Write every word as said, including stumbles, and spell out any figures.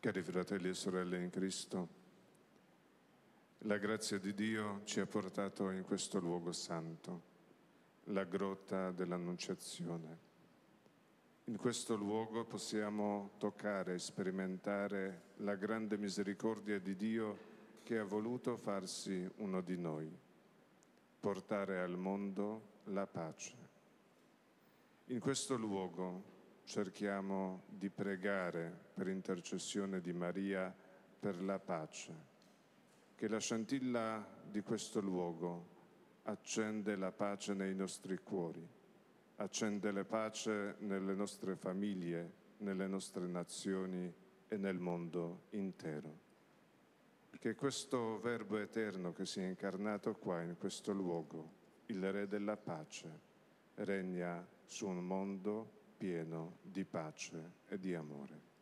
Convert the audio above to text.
Cari fratelli e sorelle in Cristo, la grazia di Dio ci ha portato in questo luogo santo, la grotta dell'Annunciazione. In questo luogo possiamo toccare e sperimentare la grande misericordia di Dio che ha voluto farsi uno di noi, portare al mondo la pace. In questo luogo cerchiamo di pregare per intercessione di Maria per la pace, che la scintilla di questo luogo accende la pace nei nostri cuori, accende la pace nelle nostre famiglie, nelle nostre nazioni e nel mondo intero. Che questo Verbo eterno che si è incarnato qua in questo luogo, il Re della pace, regna su un mondo pieno di pace e di amore.